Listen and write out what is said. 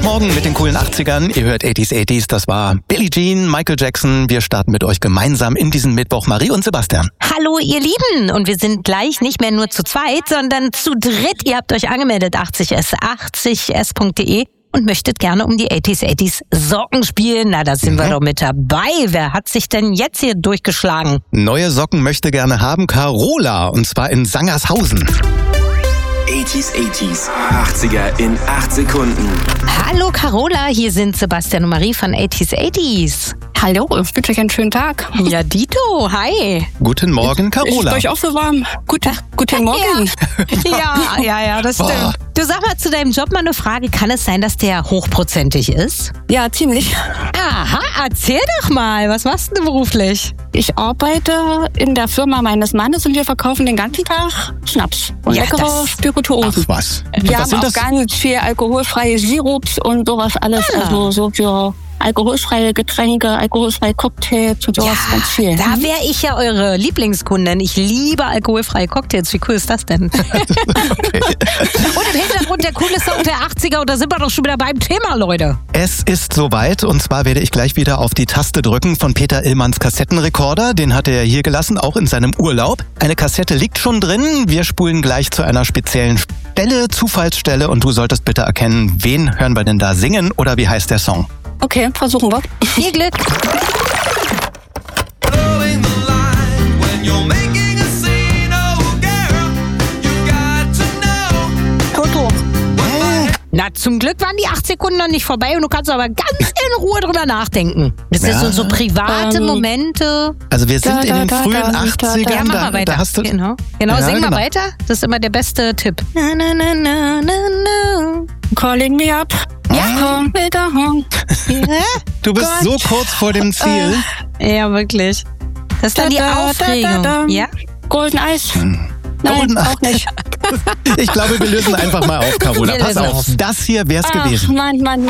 Mittwochmorgen mit den coolen 80ern. Ihr hört 80s, das war Billie Jean, Michael Jackson. Wir starten mit euch gemeinsam in diesen Mittwoch. Marie und Sebastian. Hallo ihr Lieben, und wir sind gleich nicht mehr nur zu zweit, sondern zu dritt. Ihr habt euch angemeldet, 80s.de und möchtet gerne um die 80s Socken spielen. Na, da sind wir doch mit dabei. Wer hat sich denn jetzt hier durchgeschlagen? Neue Socken möchte gerne haben Carola, und zwar in Sangershausen. 80er in 8 Sekunden. Hallo Carola, hier sind Sebastian und Marie von 80s. Hallo, ich wünsche euch einen schönen Tag. Ja, Dito, hi. Guten Morgen, Carola. Ist euch auch so warm? Guten Morgen. Ja, das stimmt. Du, sag mal zu deinem Job mal eine Frage. Kann es sein, dass der hochprozentig ist? Ja, ziemlich. Aha, erzähl doch mal. Was machst du beruflich? Ich arbeite in der Firma meines Mannes und wir verkaufen den ganzen Tag Schnaps und leckere Spirituosen. Ach was. Wir haben auch ganz viel alkoholfreie Sirups und sowas alles. Also so für alkoholfreie Getränke, alkoholfreie Cocktails und sowas ganz viel. Da wäre ich ja eure Lieblingskundin. Ich liebe alkoholfreie Cocktails. Wie cool ist das denn? Und im Hintergrund der coole Song der 80er. Und da sind wir doch schon wieder beim Thema, Leute. Es ist soweit, und zwar werde ich gleich wieder auf die Taste drücken von Peter Illmanns Kassettenrekorder. Den hat er hier gelassen, auch in seinem Urlaub. Eine Kassette liegt schon drin. Wir spulen gleich zu einer speziellen Stelle, Zufallsstelle, und du solltest bitte erkennen, wen hören wir denn da singen oder wie heißt der Song? Okay, versuchen wir. Viel Glück. Toto. Na, zum Glück waren die 8 Sekunden noch nicht vorbei und du kannst aber ganz in Ruhe drüber nachdenken. Das sind so private Momente. Also wir sind in den frühen 80ern. Ja, mach mal weiter. Da hast du genau, sing mal weiter. Das ist immer der beste Tipp. Na, na, na, na, na, na. Calling me up. Ja, komm wieder home. Du bist so kurz vor dem Ziel. Ja, wirklich. Das ist dann die Aufregung. Ja? Golden Eyes. Nein, Golden auch nicht. Ich glaube, wir lösen einfach mal auf, Carola. Wir Pass lösen auf, auf. das hier wär's gewesen. Mann.